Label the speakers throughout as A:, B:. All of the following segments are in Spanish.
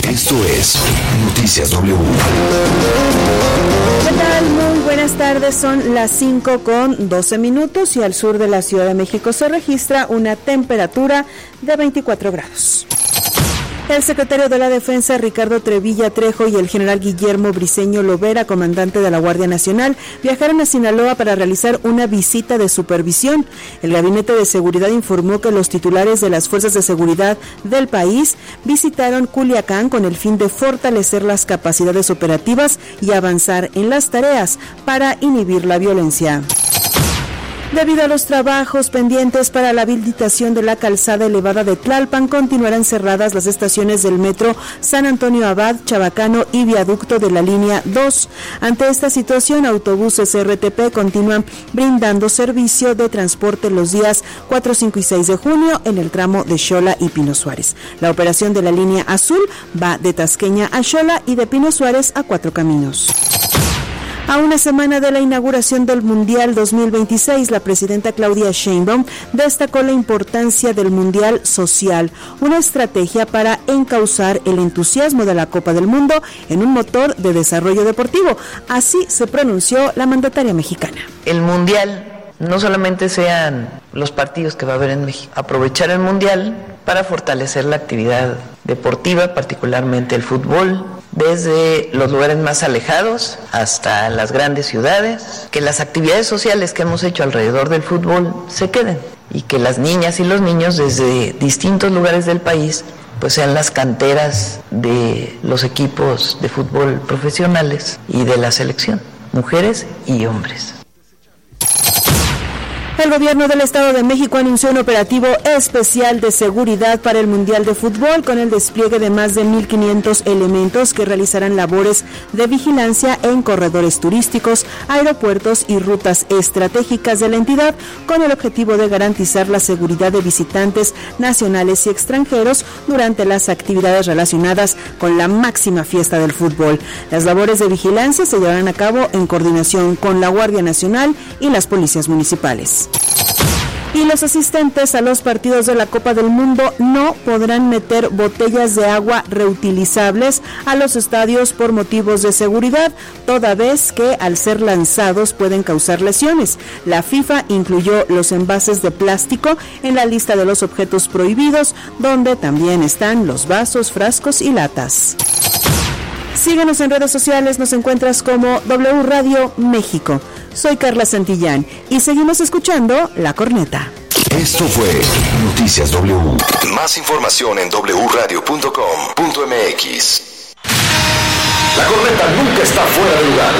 A: Esto es Noticias W.
B: ¿Qué tal? Muy buenas tardes, son las 5:12 y al sur de la Ciudad de México se registra una temperatura de 24 grados. El secretario de la Defensa, Ricardo Trevilla Trejo, y el general Guillermo Briceño Lovera, comandante de la Guardia Nacional, viajaron a Sinaloa para realizar una visita de supervisión. El Gabinete de Seguridad informó que los titulares de las fuerzas de seguridad del país visitaron Culiacán con el fin de fortalecer las capacidades operativas y avanzar en las tareas para inhibir la violencia. Debido a los trabajos pendientes para la habilitación de la calzada elevada de Tlalpan, continuarán cerradas las estaciones del metro San Antonio Abad, Chabacano y Viaducto de la línea 2. Ante esta situación, autobuses RTP continúan brindando servicio de transporte los días 4, 5 y 6 de junio en el tramo de Xola y Pino Suárez. La operación de la línea azul va de Tasqueña a Xola y de Pino Suárez a Cuatro Caminos. A una semana de la inauguración del Mundial 2026, la presidenta Claudia Sheinbaum destacó la importancia del Mundial Social, una estrategia para encauzar el entusiasmo de la Copa del Mundo en un motor de desarrollo deportivo. Así se pronunció la mandataria mexicana.
C: El Mundial no solamente sean los partidos que va a haber en México, aprovechar el Mundial para fortalecer la actividad deportiva, particularmente el fútbol, desde los lugares más alejados hasta las grandes ciudades, que las actividades sociales que hemos hecho alrededor del fútbol se queden y que las niñas y los niños desde distintos lugares del país pues sean las canteras de los equipos de fútbol profesionales y de la selección, mujeres y hombres.
B: El gobierno del Estado de México anunció un operativo especial de seguridad para el Mundial de Fútbol con el despliegue de más de 1,500 elementos que realizarán labores de vigilancia en corredores turísticos, aeropuertos y rutas estratégicas de la entidad con el objetivo de garantizar la seguridad de visitantes nacionales y extranjeros durante las actividades relacionadas con la máxima fiesta del fútbol. Las labores de vigilancia se llevarán a cabo en coordinación con la Guardia Nacional y las policías municipales. Y los asistentes a los partidos de la Copa del Mundo no podrán meter botellas de agua reutilizables a los estadios por motivos de seguridad, toda vez que al ser lanzados pueden causar lesiones. La FIFA incluyó los envases de plástico en la lista de los objetos prohibidos, donde también están los vasos, frascos y latas. Síguenos en redes sociales, nos encuentras como W Radio México. Soy Carla Santillán y seguimos escuchando La Corneta.
A: Esto fue Noticias W. Más información en wradio.com.mx. La Corneta nunca está fuera de lugar.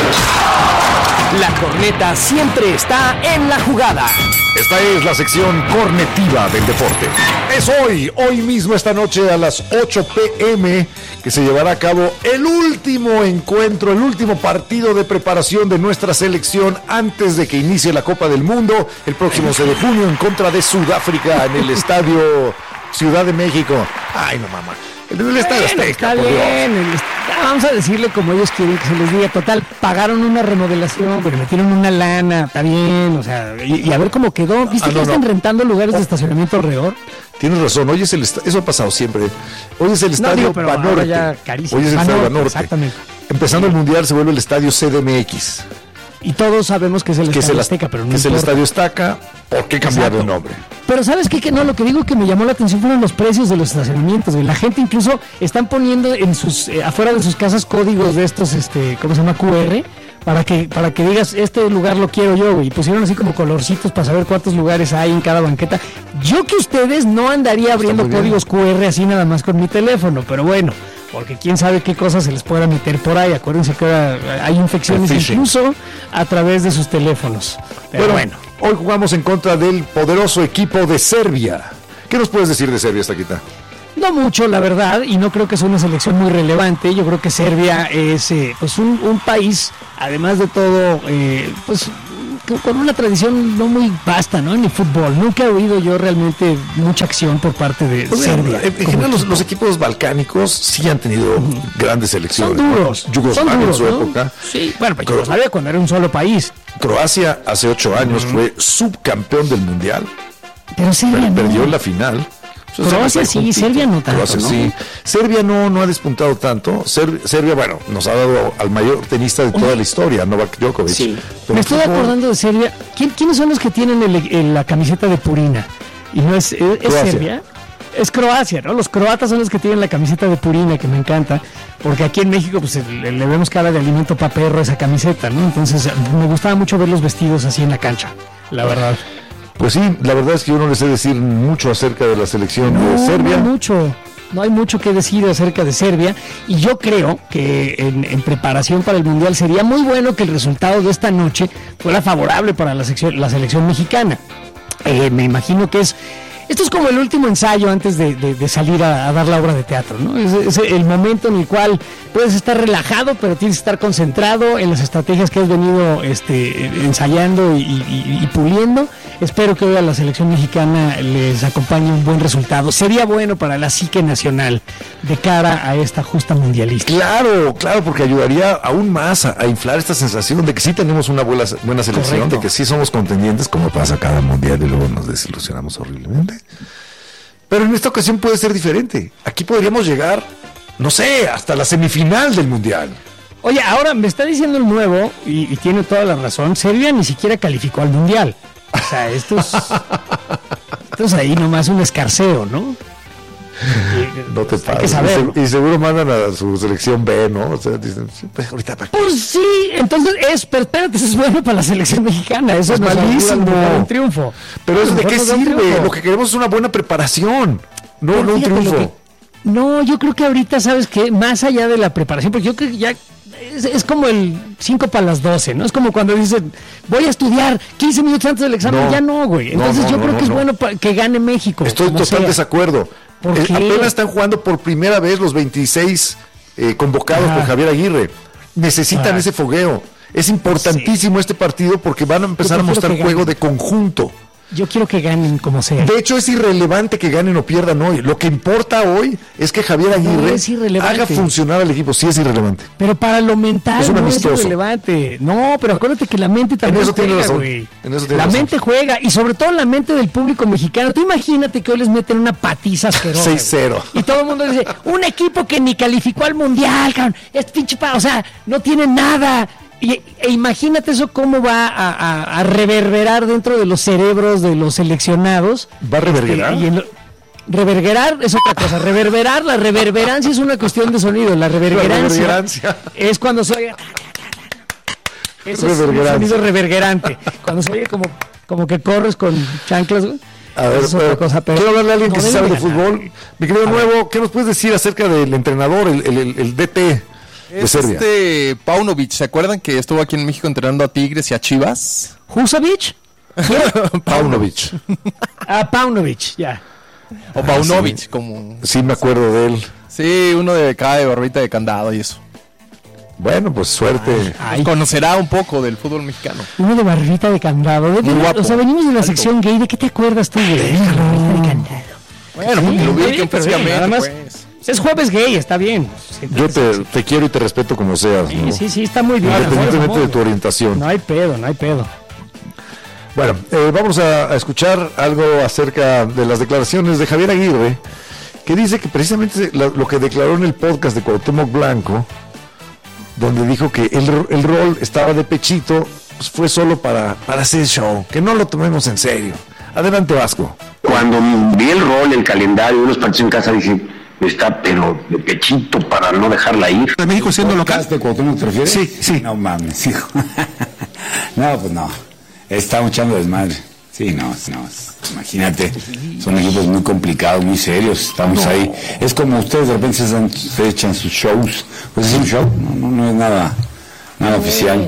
D: La Corneta siempre está en la jugada.
E: Esta es la sección cornetiva del deporte. Es hoy mismo, esta noche a las 8 p.m. que se llevará a cabo el último encuentro, el último partido de preparación de nuestra selección antes de que inicie la Copa del Mundo el próximo 6 de junio en contra de Sudáfrica en el Estadio Ciudad de México. Ay, no, mamá. El Estadio Azteca,
D: está bien. Vamos a decirle como ellos quieren que se les diga. Total, pagaron una remodelación, pero metieron una lana, está bien, o sea, y a ver cómo quedó. ¿Viste que están rentando lugares de estacionamiento alrededor?
E: Tienes razón, hoy es eso ha pasado siempre. Hoy es el Estadio Banorte. Hoy es el Estadio Banorte. Exactamente. Empezando el Mundial se vuelve el Estadio CDMX.
D: Y todos sabemos que es el Estadio Azteca, pero no
E: que es el Estadio Azteca. ¿Por qué cambiar de nombre?
D: Pero ¿sabes qué? Que no, lo que digo que me llamó la atención fueron los precios de los estacionamientos. La gente incluso están poniendo en sus afuera de sus casas códigos de estos, ¿cómo se llama? QR, para que digas, este lugar lo quiero yo, güey. Y pusieron así como colorcitos para saber cuántos lugares hay en cada banqueta. Yo que ustedes no andaría abriendo códigos QR así nada más con mi teléfono, pero bueno, porque quién sabe qué cosas se les pueda meter por ahí. Acuérdense que ahora hay infecciones incluso a través de sus teléfonos. Pero bueno,
E: hoy jugamos en contra del poderoso equipo de Serbia. ¿Qué nos puedes decir de Serbia, Taquita?
D: No mucho, la verdad, y no creo que sea una selección muy relevante. Yo creo que Serbia es pues un país, además de todo, pues con una tradición no muy vasta, ¿no? En el fútbol. Nunca he oído yo realmente mucha acción por parte de Serbia.
E: En general, los equipos balcánicos sí han tenido grandes selecciones.
D: Son duros.
E: Yugoslavia en su época.
D: Sí, bueno, pero Yugoslavia cuando era un solo país.
E: Croacia hace 8 años fue subcampeón del Mundial.
D: Pero Serbia
E: perdió la final.
D: Croacia sí, Serbia no tanto,
E: Croacia,
D: ¿no?
E: sí. Serbia no ha despuntado tanto. Serbia, bueno, nos ha dado al mayor tenista de toda la historia, Novak Djokovic.
D: Sí.
E: Pero
D: Me estoy acordando de Serbia. ¿Quiénes son los que tienen la camiseta de Purina? Y no es Serbia. Es Croacia, ¿no? Los croatas son los que tienen la camiseta de Purina, que me encanta, porque aquí en México pues le vemos cara de alimento pa' perro esa camiseta, ¿no? Entonces me gustaba mucho ver los vestidos así en la cancha, la verdad.
E: Pues sí, la verdad es que yo no les sé decir mucho acerca de la selección de Serbia.
D: No hay mucho que decir acerca de Serbia, y yo creo que en preparación para el Mundial sería muy bueno que el resultado de esta noche fuera favorable para la selección mexicana. Me imagino que esto es como el último ensayo antes de salir a dar la obra de teatro, ¿no? Es el momento en el cual puedes estar relajado, pero tienes que estar concentrado en las estrategias que has venido ensayando y puliendo. Espero que hoy a la selección mexicana les acompañe un buen resultado. Sería bueno para la psique nacional de cara a esta justa mundialista.
E: Claro, porque ayudaría aún más a inflar esta sensación de que sí tenemos una buena selección, correcto, de que sí somos contendientes, como pasa cada mundial y luego nos desilusionamos horriblemente. Pero en esta ocasión puede ser diferente. Aquí podríamos llegar, no sé, hasta la semifinal del mundial.
D: Oye, ahora me está diciendo el nuevo, y tiene toda la razón, Serbia ni siquiera calificó al mundial. O sea, esto es ahí nomás un escarceo, ¿no?
E: No te pases. Y seguro mandan a su selección B, ¿no? O sea, dicen, pues ahorita para qué.
D: Pues sí, entonces pero espérate, eso es bueno para la selección mexicana, eso es malísimo, un triunfo.
E: Pero eso, ¿de qué sirve? Lo que queremos es una buena preparación, no un triunfo.
D: No, yo creo que ahorita, ¿sabes qué? Más allá de la preparación, porque yo creo que ya es como el 5 para las 12, ¿no? Es como cuando dicen, voy a estudiar 15 minutos antes del examen, ya no, güey. Entonces yo creo que es bueno que gane México.
E: Estoy total desacuerdo. Apenas están jugando por primera vez los 26 convocados por Javier Aguirre. Necesitan ese fogueo. Es importantísimo este partido porque van a empezar a mostrar juego de conjunto.
D: Yo quiero que ganen como sea.
E: De hecho, es irrelevante que ganen o pierdan hoy. Lo que importa hoy es que Javier Aguirre haga funcionar al equipo. Sí es irrelevante.
D: Pero para lo mental no es irrelevante. No, pero acuérdate que la mente también juega, güey. La mente juega, y sobre todo la mente del público mexicano. Tú imagínate que hoy les meten una patiza asquerosa.
E: 6-0.
D: Y todo el mundo dice, un equipo que ni calificó al mundial, cabrón. Es pinche o sea, no tiene nada. E imagínate eso cómo va a reverberar dentro de los cerebros de los seleccionados.
E: ¿Va a reverberar?
D: Reverberar es otra cosa. Reverberar, la reverberancia es una cuestión de sonido. La reverberancia es cuando se oye. Eso es un sonido reverberante. Cuando se oye como que corres con chanclas.
E: A ver, quiero hablarle a alguien que sabe de fútbol. Mi querido Nuevo, ¿qué nos puedes decir acerca del entrenador, el DT?
F: Es Paunovic, ¿se acuerdan que estuvo aquí en México entrenando a Tigres y a Chivas?
D: ¿Husavich?
E: Paunovic.
D: Paunovic, ya.
F: O Paunovic, como...
E: Sí, me acuerdo de él.
F: Sí, uno de acá de barbita de candado y eso.
E: Bueno, pues suerte.
F: Conocerá un poco del fútbol mexicano.
D: Uno de barbita de candado.
F: Muy guapo.
D: O sea, venimos de la sección gay. ¿De qué te acuerdas tú, güey? Barbita de candado.
F: Bueno, porque lo ubican físicamente, pues.
D: Es jueves gay, está bien.
E: Yo te quiero y te respeto como seas, ¿no?
D: Sí, está muy bien.
E: Independientemente de tu orientación.
D: No hay pedo.
E: Bueno, vamos a escuchar algo acerca de las declaraciones de Javier Aguirre, que dice que precisamente lo que declaró en el podcast de Cuauhtémoc Blanco, donde dijo que el rol estaba de pechito, pues fue solo para hacer show, que no lo tomemos en serio. Adelante, Vasco.
G: Cuando vi el rol, el calendario de los partidos en casa, dije, está pero de pechito para no dejarla ir.
H: ¿De México siendo local?
G: ¿De Cuauhtémoc te refieres?
H: Sí.
G: No mames, hijo. No, pues no. Estamos echando desmadre. Sí, no. Imagínate, son equipos muy complicados, muy serios. Estamos ahí. Es como ustedes de repente se echan sus shows. Pues es un show, no es nada oficial.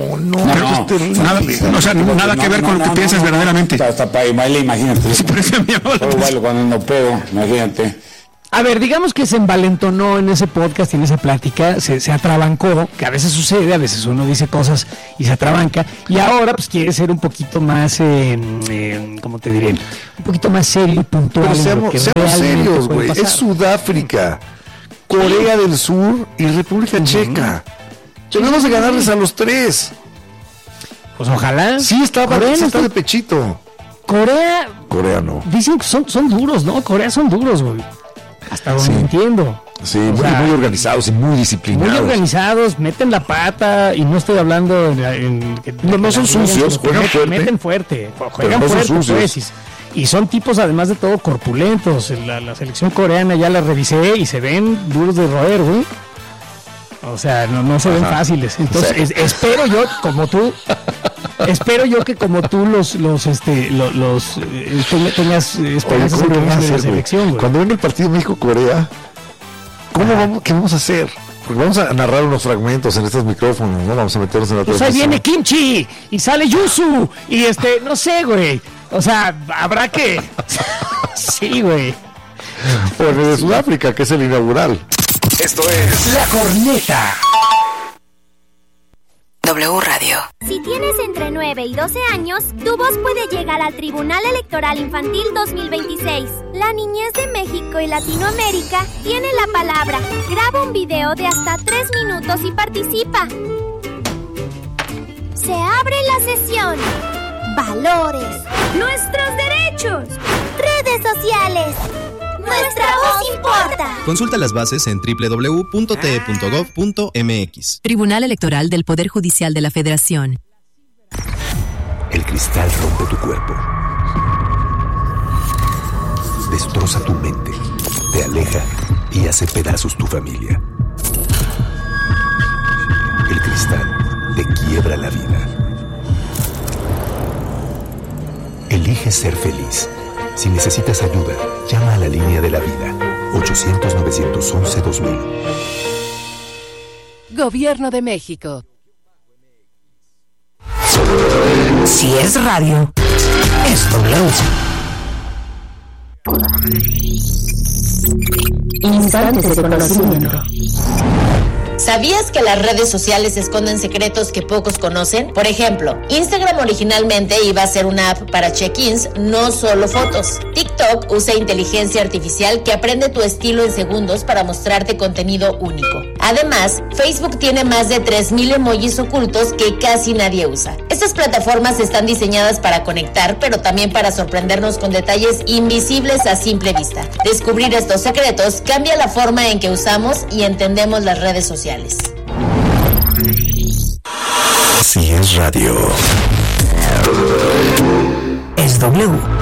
H: Nada que ver con lo que piensas verdaderamente.
G: Hasta para baile, imagínate.
H: Sí, por eso me llamó la atención.
G: Bailo cuando no pedo, imagínate.
D: A ver, digamos que se envalentonó en ese podcast y en esa plática, se atrabancó, que a veces sucede, a veces uno dice cosas y se atrabanca, y ahora pues quiere ser un poquito más, ¿cómo te diré? Un poquito más serio y puntual.
E: Pero seamos serios, güey. Es Sudáfrica, Corea del Sur y República Checa. Tenemos de ganarles a los tres.
D: Pues ojalá.
E: Sí, está de pechito. Corea no.
D: Dicen que son duros, ¿no? Corea son duros, güey. Hasta donde entiendo.
E: Sí, muy organizados y muy disciplinados.
D: Muy organizados, meten la pata y no estoy hablando
E: no son sucios, juegan fuerte.
D: Meten fuerte, juegan fuerte, pues, y son tipos además de todo corpulentos. La selección coreana ya la revisé y se ven duros de roer, güey. O sea, no se ven fáciles. Entonces, espero yo que como tú tengas esperanzas en que gane la selección, güey.
E: Cuando venga el partido México-Corea, ¿qué vamos a hacer? Porque vamos a narrar unos fragmentos en estos micrófonos, ¿no? Vamos a meternos en la
D: pues ahí viene Kimchi y sale Yusu y no sé, güey. O sea, habrá que... Sí, güey.
E: O el de Sudáfrica, que es el inaugural.
A: Esto es
I: La Corneta.
J: W Radio.
K: Si tienes entre 9 y 12 años, tu voz puede llegar al Tribunal Electoral Infantil 2026. La niñez de México y Latinoamérica tiene la palabra. Graba un video de hasta 3 minutos y participa. Se abre la sesión. Valores. Nuestros derechos. Redes sociales. Nuestra voz importa.
L: Consulta las bases en www.te.gov.mx.
J: Tribunal Electoral del Poder Judicial de la Federación.
A: El cristal rompe tu cuerpo. Destroza tu mente. Te aleja y hace pedazos tu familia. El cristal te quiebra la vida. Elige ser feliz. Si necesitas ayuda, llama a la línea de la vida. 800-911-2000.
J: Gobierno de México.
I: Si es radio, es W.
M: Instantes de conocimiento.
N: ¿Sabías que las redes sociales esconden secretos que pocos conocen? Por ejemplo, Instagram originalmente iba a ser una app para check-ins, no solo fotos. TikTok usa inteligencia artificial que aprende tu estilo en segundos para mostrarte contenido único. Además, Facebook tiene más de 3,000 emojis ocultos que casi nadie usa. Estas plataformas están diseñadas para conectar, pero también para sorprendernos con detalles invisibles a simple vista. Descubrir estos secretos cambia la forma en que usamos y entendemos las redes sociales.
A: Si es radio,
I: es W.